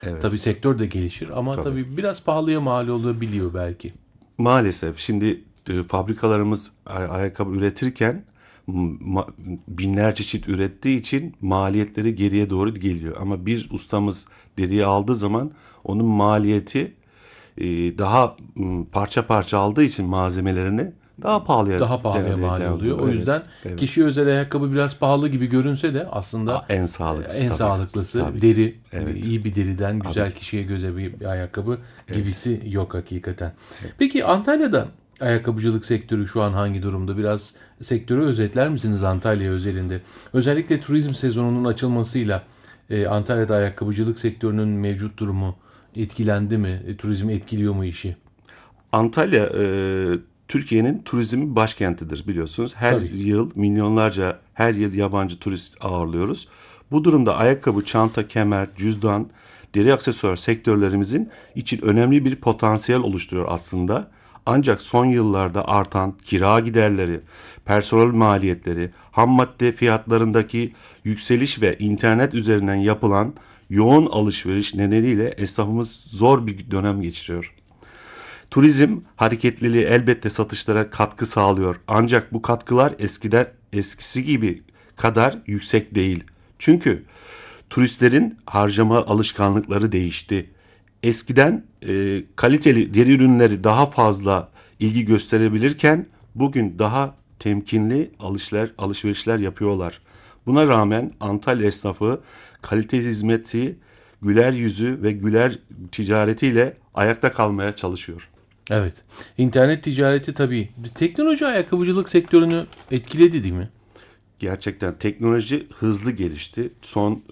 Evet. Tabii sektör de gelişir ama Tabii. tabii biraz pahalıya mal olabiliyor belki. Maalesef şimdi fabrikalarımız ayakkabı üretirken binlerce çift ürettiği için maliyetleri geriye doğru geliyor. Ama bir ustamız deriyi aldığı zaman onun maliyeti daha parça parça aldığı için malzemelerini daha pahalıya Daha pahalıya mal oluyor. O Evet, yüzden evet. kişi özel ayakkabı biraz pahalı gibi görünse de aslında En sağlıklısı en tabii. sağlıklısı Tabii ki. deri, Evet. iyi bir deriden Tabii güzel ki. kişiye göze bir ayakkabı Evet. gibisi yok hakikaten. Peki Antalya'da ayakkabıcılık sektörü şu an hangi durumda? Biraz sektörü özetler misiniz Antalya özelinde? Özellikle turizm sezonunun açılmasıyla Antalya'da ayakkabıcılık sektörünün mevcut durumu etkilendi mi? Turizm etkiliyor mu işi? Antalya Türkiye'nin turizm başkentidir biliyorsunuz. Her Tabii. yıl milyonlarca her yıl yabancı turist ağırlıyoruz. Bu durumda ayakkabı, çanta, kemer, cüzdan, deri aksesuar sektörlerimizin için önemli bir potansiyel oluşturuyor aslında. Ancak son yıllarda artan kira giderleri, personel maliyetleri, ham madde fiyatlarındaki yükseliş ve internet üzerinden yapılan yoğun alışveriş nedeniyle esnafımız zor bir dönem geçiriyor. Turizm hareketliliği elbette satışlara katkı sağlıyor. Ancak bu katkılar eskisi gibi kadar yüksek değil. Çünkü turistlerin harcama alışkanlıkları değişti. Eskiden kaliteli deri ürünleri daha fazla ilgi gösterebilirken bugün daha temkinli alışverişler yapıyorlar. Buna rağmen Antalya esnafı kalite hizmeti, güler yüzü ve güler ticaretiyle ayakta kalmaya çalışıyor. Evet. İnternet ticareti tabii teknoloji ayakkabıcılık sektörünü etkiledi değil mi? Gerçekten teknoloji hızlı gelişti. Son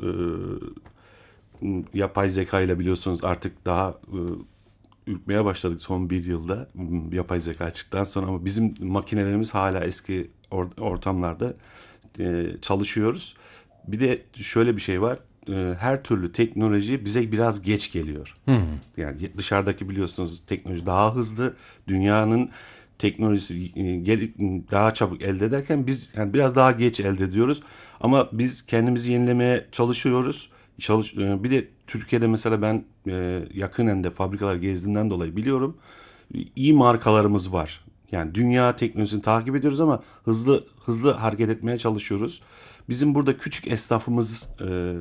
yapay zeka ile biliyorsunuz artık daha ürkmeye başladık son bir yılda yapay zeka çıktıktan sonra, ama bizim makinelerimiz hala eski ortamlarda çalışıyoruz. Bir de şöyle bir şey var. Her türlü teknoloji bize biraz geç geliyor. Yani dışarıdaki biliyorsunuz teknoloji daha hızlı. Dünyanın teknolojisi daha çabuk elde ederken biz yani biraz daha geç elde ediyoruz. Ama biz kendimizi yenilemeye çalışıyoruz. Bir de Türkiye'de mesela ben yakinen de fabrikalar gezdiğimden dolayı biliyorum. İyi markalarımız var. Yani dünya teknolojisini takip ediyoruz ama hızlı hızlı hareket etmeye çalışıyoruz. Bizim burada küçük esnafımız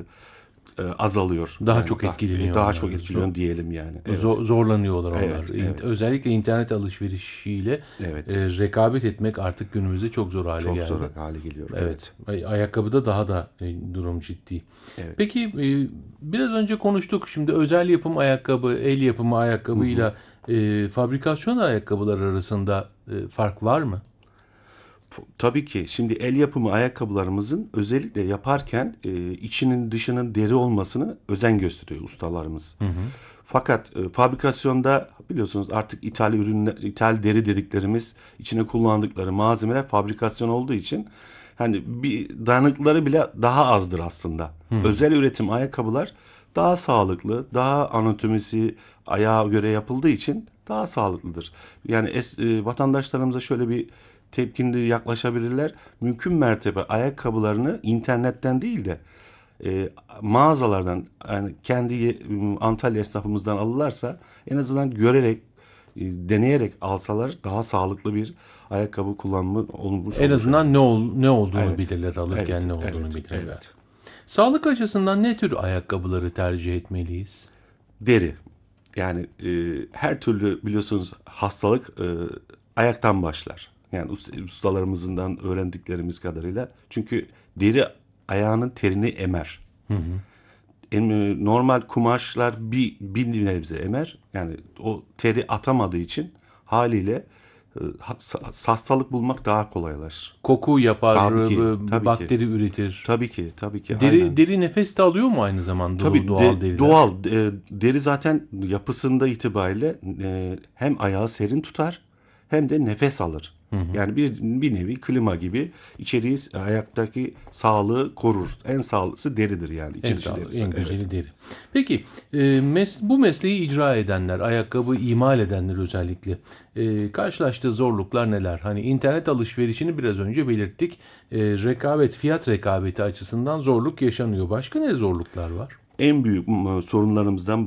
azalıyor. Daha Yani çok etkileniyor daha onlar. çok etkiliyor diyelim yani. Evet. Zorlanıyorlar onlar. Evet, evet, Özellikle internet alışverişiyle evet. rekabet etmek artık günümüzde çok zor hale Çok zor geldi. hale geliyor. Evet. Evet, Ayakkabıda daha da durum ciddi. evet. Peki biraz önce konuştuk. Şimdi özel yapım ayakkabı, el yapımı ayakkabıyla fabrikasyon ayakkabılar arasında fark var mı? Tabii ki şimdi el yapımı ayakkabılarımızın özellikle yaparken içinin dışının deri olmasını özen gösteriyor ustalarımız. Fakat fabrikasyonda biliyorsunuz artık ithal ürünler, ithal deri dediklerimiz içine kullandıkları malzemeler fabrikasyon olduğu için hani bir dayanıkları bile daha azdır aslında. Özel üretim ayakkabılar daha sağlıklı, daha anatomisi ayağa göre yapıldığı için daha sağlıklıdır. Yani vatandaşlarımıza şöyle bir tepkili yaklaşabilirler. Mümkün mertebe ayakkabılarını internetten değil de mağazalardan, yani kendi Antalya esnafımızdan alırlarsa en azından görerek deneyerek alsalar daha sağlıklı bir ayakkabı kullanımı olmuş En olur yani. azından ne olduğunu Evet. bilirler, alırken Evet, ne olduğunu evet, bilirler. evet. Sağlık açısından ne tür ayakkabıları tercih etmeliyiz? Deri. Yani her türlü biliyorsunuz hastalık ayaktan başlar. Yani ustalarımızdan öğrendiklerimiz kadarıyla. Çünkü deri ayağının terini emer. Normal kumaşlar bir nebze emer. Yani o teri atamadığı için haliyle hastalık bulmak daha kolaylaşır. Koku yapar, Tabii ki, tabii ki. bakteri üretir. Tabii ki, tabii ki, aynen. Deri nefes de alıyor mu aynı zamanda Tabii doğal deriler? doğal deri zaten yapısında itibariyle hem ayağı serin tutar hem de nefes alır. Yani bir nevi klima gibi içeriği ayaktaki sağlığı korur. En sağlıklısı deridir yani içi dışı derisi. En Evet. güzeli deri. Peki bu mesleği icra edenler, ayakkabı imal edenler özellikle karşılaştığı zorluklar neler? Hani internet alışverişini biraz önce belirttik. Fiyat rekabeti açısından zorluk yaşanıyor. Başka ne zorluklar var? En büyük sorunlarımızdan